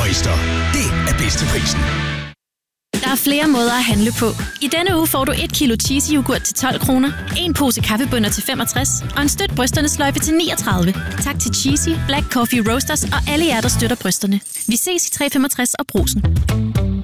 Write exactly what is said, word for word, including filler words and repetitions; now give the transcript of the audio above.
Øjster, det er bedst til prisen. Der er flere måder at handle på. I denne uge får du et kilo cheesy yoghurt til tolv kroner, en pose kaffebønner til femogtres og en støt brysterne sløjfe til niogtredive. Tak til Cheesy, Black Coffee Roasters og alle jer, der støtter brysterne. Vi ses i tre femogtres og Brugsen.